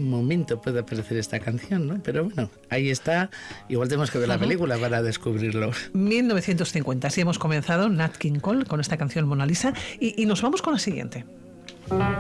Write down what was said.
momento puede aparecer esta canción, ¿no? Pero bueno, ahí está. Igual tenemos que ver la película para descubrirlo. 1950, así hemos comenzado Nat King Cole con esta canción Mona Lisa y nos vamos con la siguiente.